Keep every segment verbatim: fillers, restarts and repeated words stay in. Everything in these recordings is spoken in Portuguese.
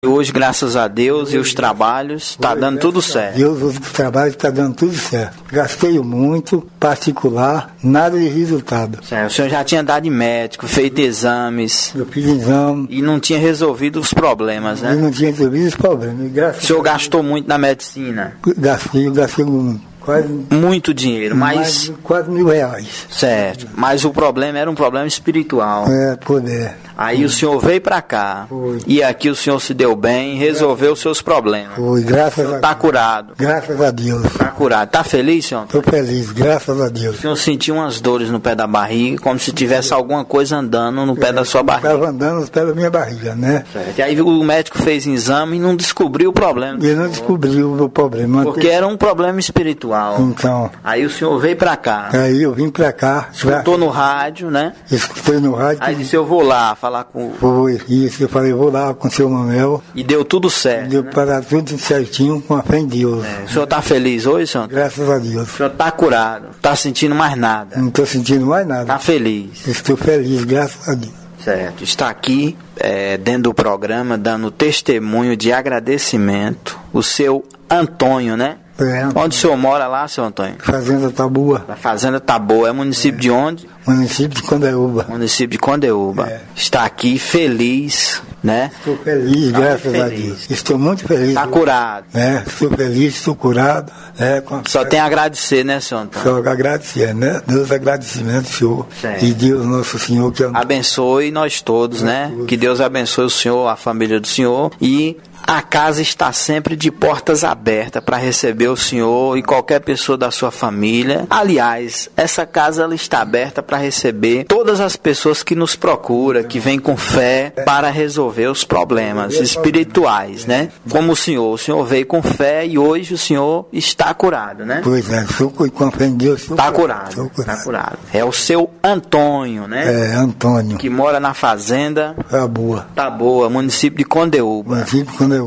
Hoje, graças a Deus, e os trabalhos, está dando tudo certo. Deus, os trabalhos está dando tudo certo. Gastei muito, particular, nada de resultado. Certo. O senhor já tinha dado em médico, feito exames. Eu fiz exame. E não tinha resolvido os problemas, né? E não tinha resolvido os problemas. O senhor gastou muito na medicina? Gastei, eu gastei muito. Quase, muito dinheiro, mas... Mais de quase mil reais. Certo, mas o problema era um problema espiritual. É, poder. Aí o senhor veio pra cá. Foi. E aqui o senhor se deu bem, resolveu os seus problemas. Foi, graças a Deus. Tá curado. Graças a Deus. Tá curado. Tá feliz, senhor? Tô feliz, graças a Deus. O senhor sentiu umas dores no pé da barriga, como se tivesse alguma coisa andando no pé é, da sua barriga. Estava andando no pé da minha barriga, né? Certo. E aí o médico fez exame e não descobriu o problema. Ele não descobriu o problema. Porque era um problema espiritual. Então. Aí o senhor veio pra cá. Aí eu vim pra cá. Escutou pra... no rádio, né? Escutei no rádio. Aí disse, eu vou lá falar com... Foi, isso, eu falei, vou lá com o seu Manuel. E deu tudo certo, Deu né? para tudo certinho, com a fé em Deus. É. O senhor tá feliz hoje, senhor? Graças a Deus. O senhor tá curado, tá sentindo mais nada? Não tô sentindo mais nada. Tá feliz? Estou feliz, graças a Deus. Certo, está aqui é, dentro do programa dando testemunho de agradecimento o seu Antônio, né? É. Onde o senhor mora lá, seu Antônio? Fazenda Taboa. A Fazenda Taboa, é município é. de onde? Município de Condeúba. Município de Condeúba. É. Está aqui feliz, né? Estou feliz, tá graças feliz. a Deus. Estou muito feliz. Está curado. É, estou feliz, estou curado. É, com... Só tem a agradecer, né, senhor Antônio? Só agradecer, né? Deus agradecimento, senhor. Certo. E Deus, nosso Senhor, que abençoe nós todos, nós né? Todos. Que Deus abençoe o senhor, a família do senhor. E a casa está sempre de portas abertas para receber o senhor e qualquer pessoa da sua família. Aliás, essa casa ela está aberta para receber todas as pessoas que nos procuram, que vêm com fé para resolver os problemas espirituais, né? Como o senhor, o senhor veio com fé e hoje o senhor está curado, né? Pois é, estou com fé em Deus. Está curado, está curado. É o seu Antônio, né? É, Antônio. Que mora na Fazenda Taboa. Taboa, município de Condeúba. Município de Condeúba.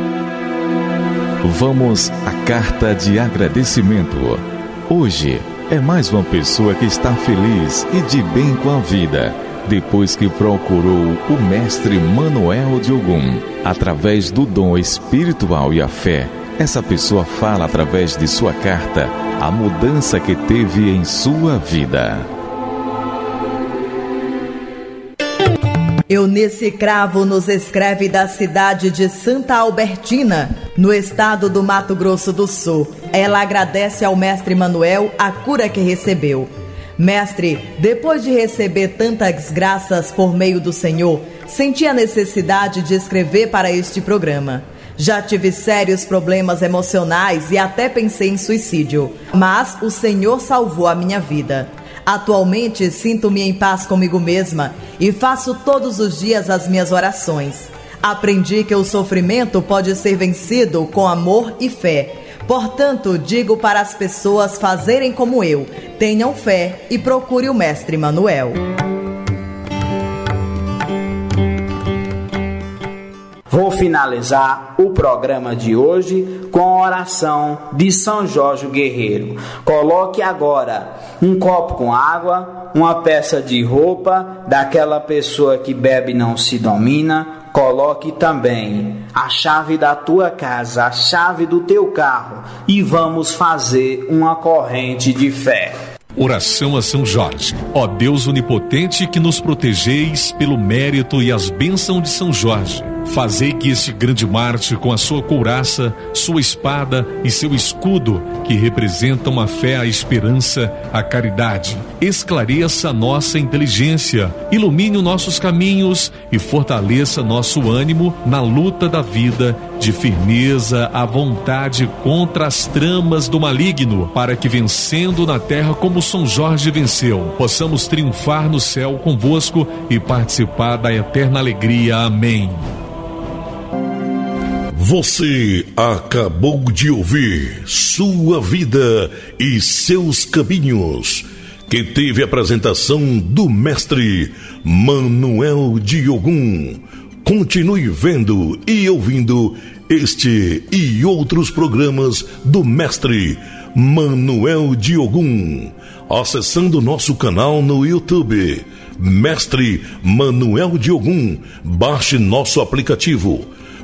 Vamos à carta de agradecimento. Hoje é mais uma pessoa que está feliz e de bem com a vida, depois que procurou o mestre Manuel de Ogum. Através do dom espiritual e a fé, essa pessoa fala através de sua carta a mudança que teve em sua vida. Eunice Cravo nos escreve da cidade de Santa Albertina, no estado do Mato Grosso do Sul. Ela agradece ao mestre Manuel a cura que recebeu. Mestre, depois de receber tantas graças por meio do Senhor, senti a necessidade de escrever para este programa. Já tive sérios problemas emocionais e até pensei em suicídio, mas o Senhor salvou a minha vida. Atualmente sinto-me em paz comigo mesma e faço todos os dias as minhas orações. Aprendi que o sofrimento pode ser vencido com amor e fé. Portanto, digo para as pessoas fazerem como eu, tenham fé e procure o mestre Manuel. Vou finalizar o programa de hoje com a oração de São Jorge Guerreiro. Coloque agora um copo com água, uma peça de roupa daquela pessoa que bebe e não se domina. Coloque também a chave da tua casa, a chave do teu carro e vamos fazer uma corrente de fé. Oração a São Jorge. Ó Deus onipotente, que nos protegeis pelo mérito e as bênçãos de São Jorge. Fazei que este grande mártir, com a sua couraça, sua espada e seu escudo, que representam a fé, a esperança, a caridade, esclareça a nossa inteligência, ilumine os nossos caminhos e fortaleça nosso ânimo na luta da vida, de firmeza à vontade contra as tramas do maligno, para que, vencendo na terra como São Jorge venceu, possamos triunfar no céu convosco e participar da eterna alegria. Amém. Você acabou de ouvir Sua Vida e Seus Caminhos, que teve a apresentação do mestre Manuel de Ogum. Continue vendo e ouvindo este e outros programas do mestre Manuel de Ogum, acessando nosso canal no YouTube, Mestre Manuel de Ogum. Baixe nosso aplicativo.